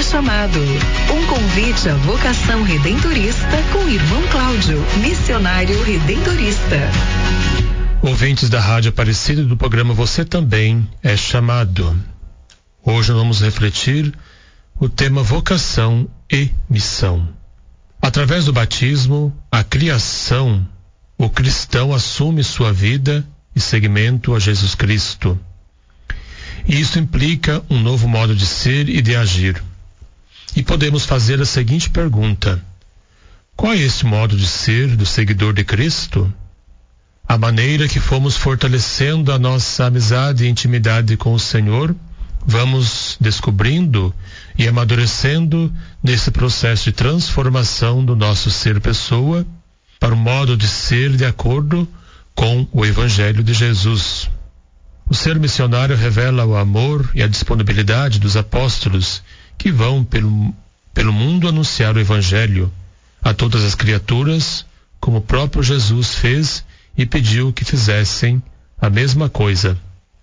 chamado. Um convite à vocação redentorista com o irmão Cláudio, missionário redentorista. Ouvintes da Rádio Aparecida do programa Você Também é Chamado. Hoje vamos refletir o tema vocação e missão. Através do batismo, a criação, o cristão assume sua vida e seguimento a Jesus Cristo. E isso implica um novo modo de ser e de agir. E podemos fazer a seguinte pergunta: qual é esse modo de ser do seguidor de Cristo? A maneira que fomos fortalecendo a nossa amizade e intimidade com o Senhor, vamos descobrindo e amadurecendo nesse processo de transformação do nosso ser pessoa para o modo de ser de acordo com o Evangelho de Jesus. O ser missionário revela o amor e a disponibilidade dos apóstolos que vão pelo mundo anunciar o Evangelho a todas as criaturas, como o próprio Jesus fez e pediu que fizessem a mesma coisa.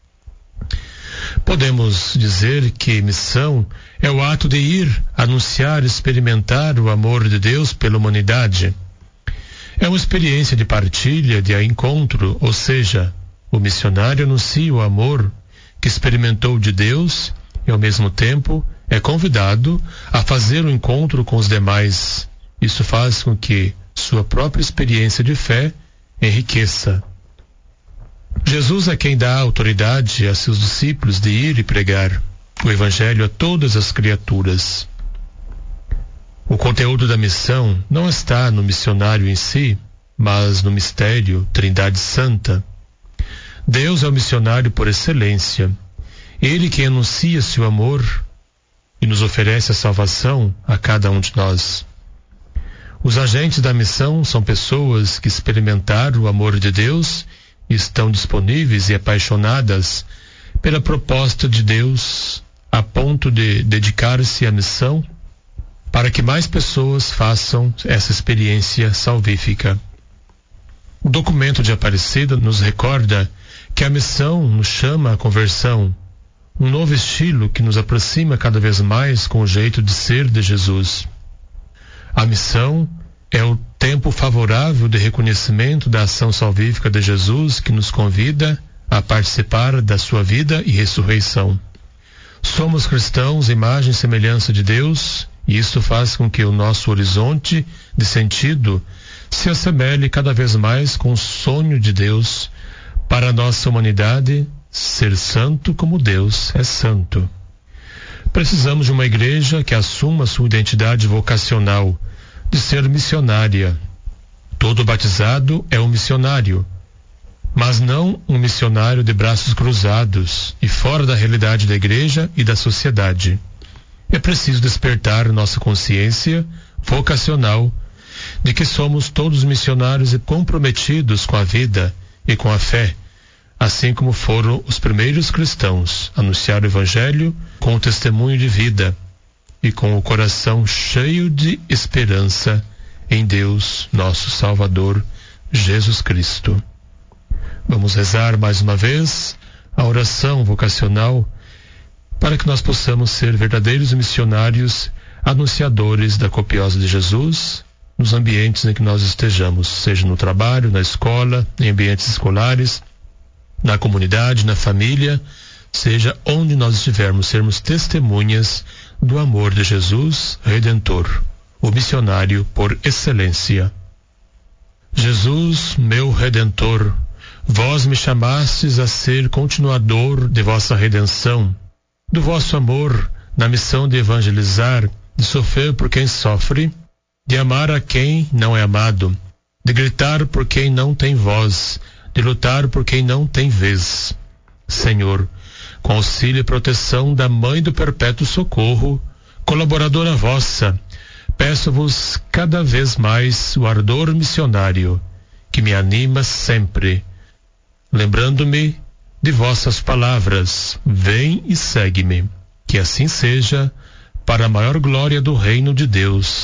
Podemos dizer que missão é o ato de ir, anunciar, experimentar o amor de Deus pela humanidade. É uma experiência de partilha, de encontro, ou seja, o missionário anuncia o amor que experimentou de Deus e, ao mesmo tempo, é convidado a fazer o encontro com os demais. Isso faz com que sua própria experiência de fé enriqueça. Jesus é quem dá autoridade a seus discípulos de ir e pregar o Evangelho a todas as criaturas. O conteúdo da missão não está no missionário em si, mas no mistério Trindade Santa. Deus é o missionário por excelência. Ele que anuncia seu amor e nos oferece a salvação a cada um de nós. Os agentes da missão são pessoas que experimentaram o amor de Deus e estão disponíveis e apaixonadas pela proposta de Deus a ponto de dedicar-se à missão para que mais pessoas façam essa experiência salvífica. O documento de Aparecida nos recorda que a missão nos chama à conversão, um novo estilo que nos aproxima cada vez mais com o jeito de ser de Jesus. A missão é o tempo favorável de reconhecimento da ação salvífica de Jesus que nos convida a participar da sua vida e ressurreição. Somos cristãos, imagem e semelhança de Deus, e isso faz com que o nosso horizonte de sentido se assemelhe cada vez mais com o sonho de Deus para a nossa humanidade ser santo como Deus é santo. Precisamos de uma igreja que assuma sua identidade vocacional, de ser missionária. Todo batizado é um missionário, mas não um missionário de braços cruzados e fora da realidade da igreja e da sociedade. É preciso despertar nossa consciência vocacional de que somos todos missionários e comprometidos com a vida e com a fé, assim como foram os primeiros cristãos, anunciar o Evangelho com o testemunho de vida e com o coração cheio de esperança em Deus, nosso Salvador, Jesus Cristo. Vamos rezar mais uma vez a oração vocacional para que nós possamos ser verdadeiros missionários, anunciadores da copiosa de Jesus, nos ambientes em que nós estejamos, seja no trabalho, na escola, em ambientes escolares, na comunidade, na família, seja onde nós estivermos, sermos testemunhas do amor de Jesus Redentor, o missionário por excelência. Jesus, meu Redentor, vós me chamastes a ser continuador de vossa redenção, do vosso amor na missão de evangelizar, de sofrer por quem sofre, de amar a quem não é amado, de gritar por quem não tem voz, de lutar por quem não tem vez. Senhor, com auxílio e proteção da Mãe do Perpétuo Socorro, colaboradora vossa, peço-vos cada vez mais o ardor missionário, que me anima sempre, lembrando-me de vossas palavras, vem e segue-me. Que assim seja, para a maior glória do reino de Deus,